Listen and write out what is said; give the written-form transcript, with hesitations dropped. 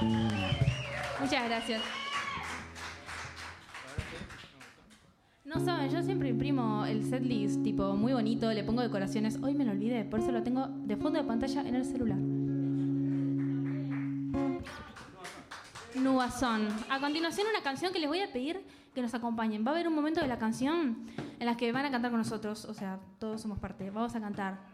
Muchas gracias. No saben, yo siempre imprimo el setlist tipo muy bonito, le pongo decoraciones. Hoy me lo olvidé, por eso lo tengo de fondo de pantalla en el celular. Nuazón. A continuación una canción que les voy a pedir que nos acompañen. Va a haber un momento de la canción en la que van a cantar con nosotros, o sea, todos somos parte. Vamos a cantar